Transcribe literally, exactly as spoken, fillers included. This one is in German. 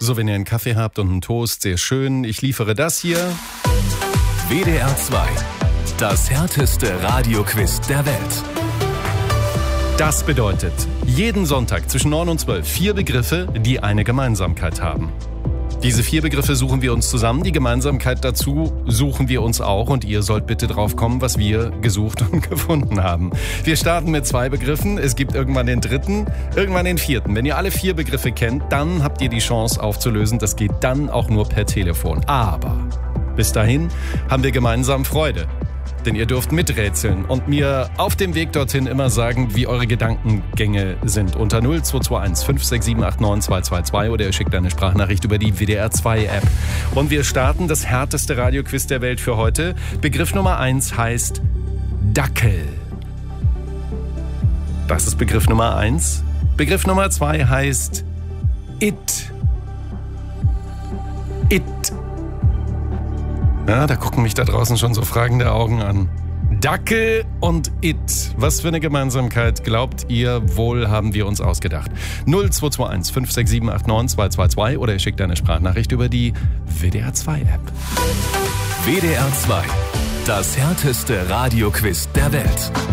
Also wenn ihr einen Kaffee habt und einen Toast, sehr schön. Ich liefere das hier. W D R zwei. Das härteste Radioquiz der Welt. Das bedeutet, jeden Sonntag zwischen neun und zwölf vier Begriffe, die eine Gemeinsamkeit haben. Diese vier Begriffe suchen wir uns zusammen. Die Gemeinsamkeit dazu suchen wir uns auch. Und ihr sollt bitte drauf kommen, was wir gesucht und gefunden haben. Wir starten mit zwei Begriffen. Es gibt irgendwann den dritten, irgendwann den vierten. Wenn ihr alle vier Begriffe kennt, dann habt ihr die Chance aufzulösen. Das geht dann auch nur per Telefon. Aber bis dahin haben wir gemeinsam Freude. Denn ihr dürft miträtseln und mir auf dem Weg dorthin immer sagen, wie eure Gedankengänge sind. Unter null zwei zwei eins fünf sechs sieben acht neun zwei zwei zwei oder ihr schickt eine Sprachnachricht über die W D R zwei App. Und wir starten das härteste Radioquiz der Welt für heute. Begriff Nummer eins heißt Dackel. Das ist Begriff Nummer eins. Begriff Nummer zwei heißt It. It. Ja, da gucken mich da draußen schon so fragende Augen an. Dackel und It. Was für eine Gemeinsamkeit glaubt ihr wohl, haben wir uns ausgedacht? null zwei zwei eins fünf sechs sieben acht neun zwei zwei zwei oder ihr schickt eine Sprachnachricht über die W D R zwei App. W D R zwei. Das härteste Radioquiz der Welt.